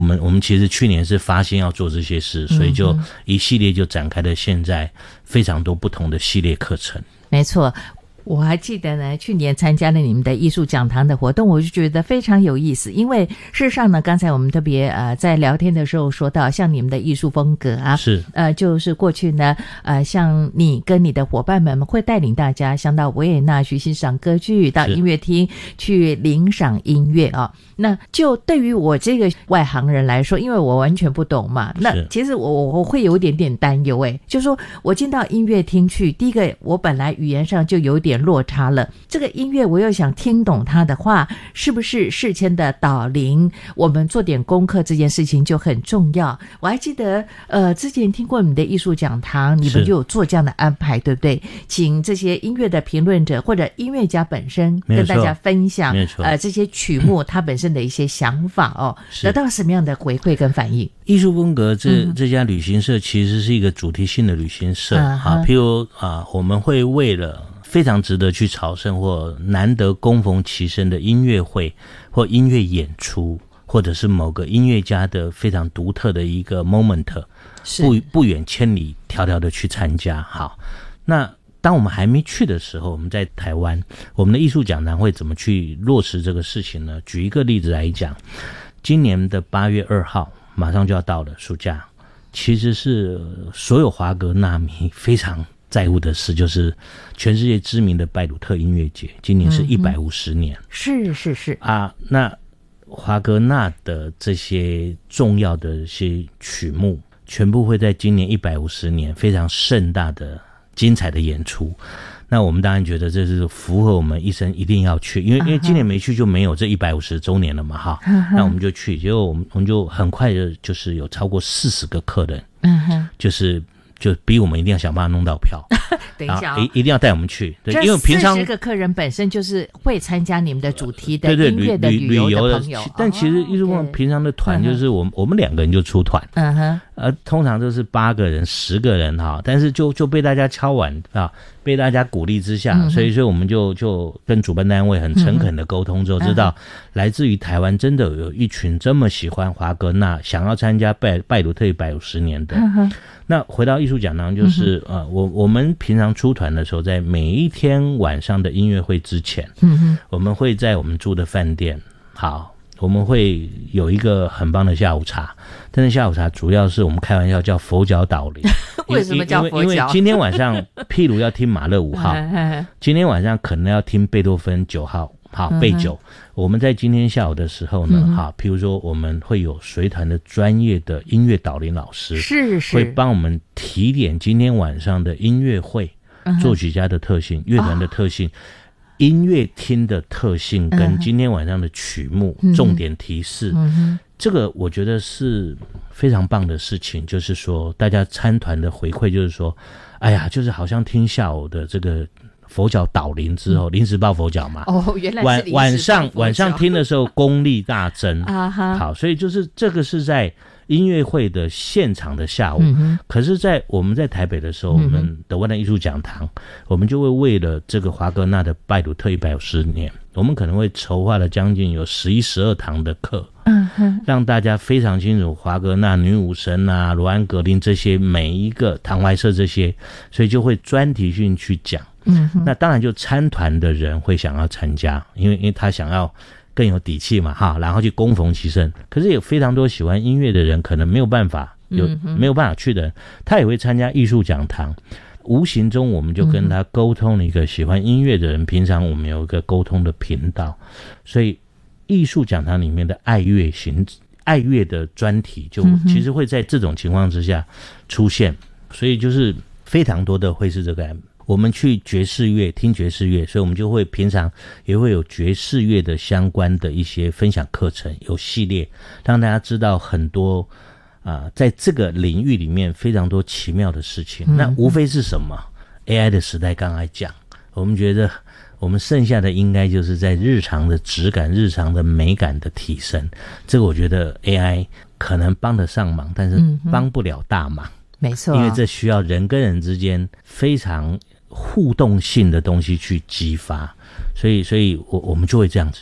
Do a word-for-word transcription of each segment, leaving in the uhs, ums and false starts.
我们我们其实去年是发现要做这些事，所以就一系列就展开了现在非常多不同的系列课程。 没错，我还记得呢，去年参加了你们的艺术讲堂的活动，我就觉得非常有意思。因为事实上呢，刚才我们特别呃在聊天的时候说到，像你们的艺术风格啊， 是呃就是过去呢呃像你跟你的伙伴们会带领大家像到维也纳去欣赏歌剧，到音乐厅去领赏音乐啊。那就对于我这个外行人来说，因为我完全不懂嘛，那其实我我会有一点点担忧诶，就是说我进到音乐厅去，第一个我本来语言上就有点落差了，这个音乐我又想听懂它的话，是不是事前的导聆，我们做点功课这件事情就很重要。我还记得呃之前听过你们的艺术讲堂，你们就有做这样的安排，对不对？请这些音乐的评论者或者音乐家本身跟大家分享呃这些曲目它本身的一些想法哦，得到什么样的回馈跟反应？ 艺术风格这这家旅行社其实是一个主题性的旅行社、嗯、啊，譬如啊，我们会为了非常值得去朝圣或难得恭逢其盛的音乐会或音乐演出，或者是某个音乐家的非常独特的一个 moment， 不不远千里迢迢的去参加。好，那当我们还没去的时候，我们在台湾，我们的艺术讲堂会怎么去落实这个事情呢？举一个例子来讲，今年的八月二号马上就要到了暑假，其实是所有华格纳迷非常在乎的事，就是全世界知名的拜鲁特音乐节，今年是一百五十年、嗯、 是是是啊，那华格纳的这些重要的一些曲目全部会在今年一百五十年非常盛大的精彩的演出。那我们当然觉得这是符合我们一生一定要去，因为因为今年没去就没有这一百五十周年了嘛哈。那我们就去，结果我们我们就很快的就是有超过四十个客人，嗯哼，就是就逼我们一定要想办法弄到票。 等一下、哦、 一一定要带我们去，对，因为平常四十个客人本身就是会参加你们的主题的音乐的旅游的朋友， 但其实艺术风平常的团就是我们、嗯、我们两个人就出团，嗯哼，呃，通常都是八个人、十个人哈，但是就就被大家敲碗啊，被大家鼓励之下，嗯、所以所以我们就就跟主办单位很诚恳的沟通之后，嗯、知道来自于台湾真的有一群这么喜欢华格纳，想要参加拜拜鲁特一百五十年的。嗯那回到艺术讲堂，就是、嗯、呃，我我们平常出团的时候，在每一天晚上的音乐会之前，嗯哼，我们会在我们住的饭店，好，我们会有一个很棒的下午茶，但是下午茶主要是我们开玩笑叫佛脚导聆。 为什么叫佛脚？ 因为今天晚上譬如要听马勒五号，今天晚上可能要听贝多芬九号。好，贝九、嗯，我们在今天下午的时候呢，嗯、好，譬如说我们会有随团的专业的音乐导聆老师， 是是， 会帮我们提点今天晚上的音乐会、嗯、作曲家的特性、乐团的特性、哦、音乐厅的特性跟今天晚上的曲目、嗯、重点提示、嗯，这个我觉得是非常棒的事情。就是说，大家参团的回馈就是说，哎呀，就是好像听下午的这个。佛脚导聆之后，临时抱佛脚嘛。 哦，原来是晚晚上晚上听的时候功力大增啊哈。好，所以就是这个是在音乐会的现场的下午。嗯、可是，在我们在台北的时候，嗯、我们德万的艺术讲堂，我们就会为了这个华格纳的拜鲁特一百五十年，我们可能会筹划了将近有十一十二堂的课。嗯哼，让大家非常清楚华格纳、女武神啊、罗安格林这些每一个唐怀瑟这些，所以就会专题性去讲。嗯，那当然就参团的人会想要参加，因为因为他想要更有底气嘛哈，然后去恭逢其盛。可是有非常多喜欢音乐的人可能没有办法有、嗯、没有办法去的人，他也会参加艺术讲堂。无形中我们就跟他沟通了一个喜欢音乐的人，平常我们有一个沟通的频道，所以艺术讲堂里面的爱乐型爱乐的专题就其实会在这种情况之下出现，所以就是非常多的会是这个。我们去爵士乐听爵士乐，所以我们就会平常也会有爵士乐的相关的一些分享课程，有系列让大家知道很多啊、呃，在这个领域里面非常多奇妙的事情。嗯、那无非是什么 A I 的时代刚才讲，我们觉得我们剩下的应该就是在日常的质感、日常的美感的提升。这个我觉得 A I 可能帮得上忙，但是帮不了大忙。嗯、 没错， 因为这需要人跟人之间非常互动性的东西去激发，所以所以我我们就会这样子做。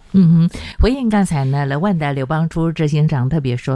嗯哼，回应刚才呢，乐万的刘邦初执行长特别说